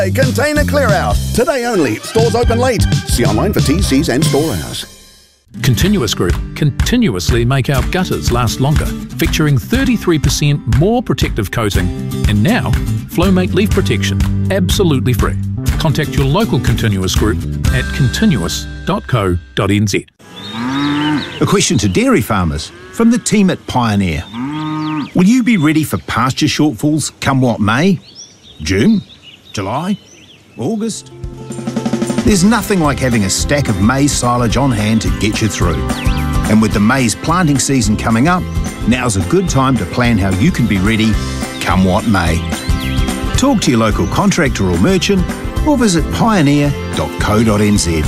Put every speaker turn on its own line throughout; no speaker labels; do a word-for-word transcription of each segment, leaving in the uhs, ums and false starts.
A container clear out. Today only. Stores open late. See online for T Cs and store hours.
Continuous Group continuously make our gutters last longer, featuring thirty-three percent more protective coating. And now, Flowmate Leaf Protection, absolutely free. Contact your local Continuous Group at continuous dot co dot n z.
A question to dairy farmers from the team at Pioneer. Will you be ready for pasture shortfalls come what may? June? July? August? There's nothing like having a stack of maize silage on hand to get you through. And with the maize planting season coming up, now's a good time to plan how you can be ready come what may. Talk to your local contractor or merchant or visit pioneer dot co dot n z.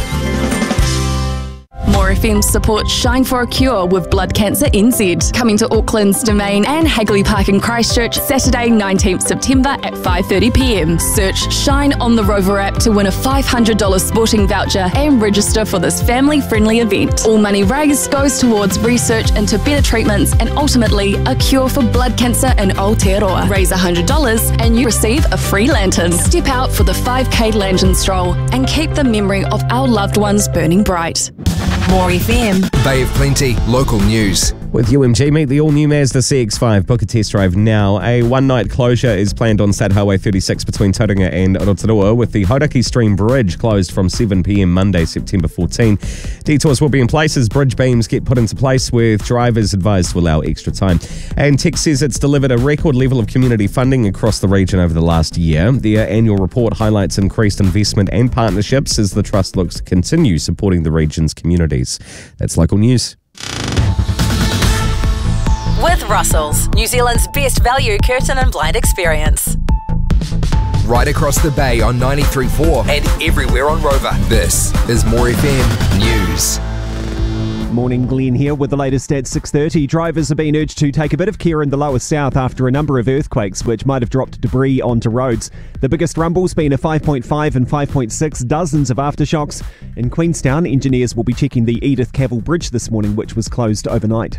More F M supports Shine for a Cure with Blood Cancer N Z. Coming to Auckland's Domain and Hagley Park in Christchurch, Saturday nineteenth September at five thirty p m. Search Shine on the Rover app to win a five hundred dollars sporting voucher and register for this family-friendly event. All money raised goes towards research into better treatments and ultimately a cure for blood cancer in Aotearoa. Raise one hundred dollars and you receive a free lantern. Step out for the five K lantern stroll and keep the memory of our loved ones burning bright.
More F M.
Bay of Plenty, local news.
With U M G, meet the all-new Mazda C X five. Book a test drive now. A one-night closure is planned on State Highway thirty-six between Tauranga and Rotorua, with the Hauraki Stream Bridge closed from seven p m Monday, September fourteenth. Detours will be in place as bridge beams get put into place, with drivers advised to allow extra time. And Tech says it's delivered a record level of community funding across the region over the last year. Their annual report highlights increased investment and partnerships as the Trust looks to continue supporting the region's communities. That's local news.
With Russell's, New Zealand's best value curtain and blind experience.
Right across the bay on ninety-three point four and everywhere on Rover. This is More F M News.
Morning, Glenn here with the latest at six thirty. Drivers are being urged to take a bit of care in the lower south after a number of earthquakes which might have dropped debris onto roads. The biggest rumbles being a five point five and five point six, dozens of aftershocks. In Queenstown, engineers will be checking the Edith Cavell Bridge this morning, which was closed overnight.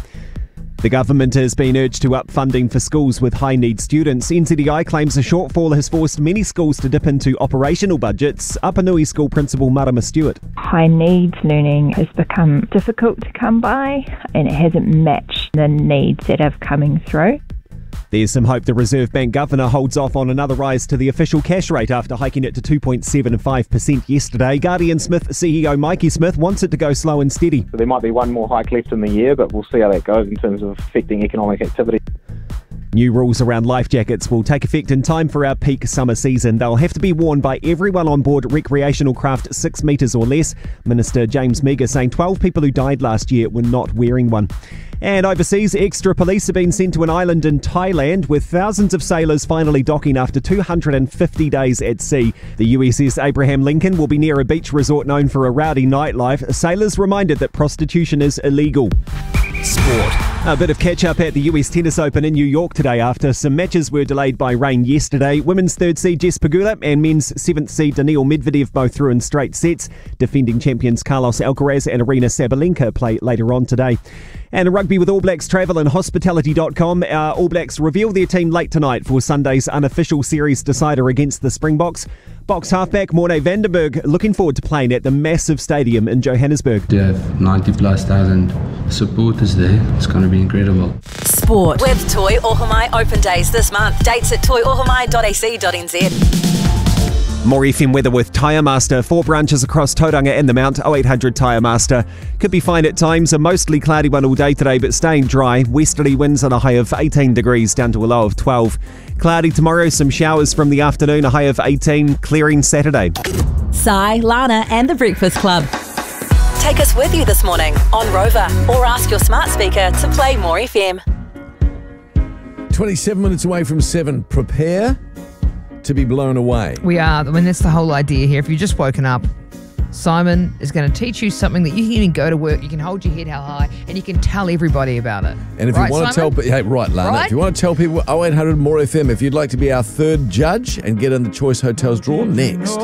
The government has been urged to up funding for schools with high-need students. N Z D I claims a shortfall has forced many schools to dip into operational budgets. Apanui School Principal Marama Stewart.
High needs learning has become difficult to come by, and it hasn't matched the needs that are coming through.
There's some hope the Reserve Bank Governor holds off on another rise to the official cash rate after hiking it to two point seven five percent yesterday. Guardian Smith C E O Mikey Smith wants it to go slow and steady.
So there might be one more hike left in the year, but we'll see how that goes in terms of affecting economic activity.
New rules around life jackets will take effect in time for our peak summer season. They'll have to be worn by everyone on board recreational craft six metres or less. Minister James Meagher saying twelve people who died last year were not wearing one. And overseas, extra police have been sent to an island in Thailand, with thousands of sailors finally docking after two hundred fifty days at sea. The U S S Abraham Lincoln will be near a beach resort known for a rowdy nightlife. Sailors reminded that prostitution is illegal.
Sport.
A bit of catch-up at the U S Tennis Open in New York today after some matches were delayed by rain yesterday. Women's third seed Jess Pegula and men's seventh seed Daniil Medvedev both through in straight sets. Defending champions Carlos Alcaraz and Aryna Sabalenka play later on today. And a rugby with All Blacks Travel and Hospitality dot com. Our All Blacks reveal their team late tonight for Sunday's unofficial series decider against the Springboks. Box halfback Morne Vandenberg looking forward to playing at the massive stadium in Johannesburg.
They have ninety plus thousand supporters there. It's going to be incredible.
Sport with Toi Ohomai Open Days this month. Dates at toi ohomai dot a c dot n z.
More F M weather with Tyre Master. Four branches across Tauranga and the Mount. oh eight hundred Tyre Master. Could be fine at times. A mostly cloudy one all day today, but staying dry. Westerly winds on a high of eighteen degrees down to a low of twelve. Cloudy tomorrow. Some showers from the afternoon. A high of eighteen. Clearing Saturday.
Sai, Lana and The Breakfast Club. Take us with you this morning on Rover, or ask your smart speaker to play More F M.
twenty-seven minutes away from seven. Prepare to be blown away.
We are. I mean, that's the whole idea here. If you've just woken up, Simon is going to teach you something that you can even go to work, you can hold your head held high, and you can tell everybody about it.
And if
right,
you want
Simon?
to tell, hey, right, Lana,
Right?
if you want to tell people oh eight hundred More F M, if you'd like to be our third judge and get in the Choice Hotels draw next.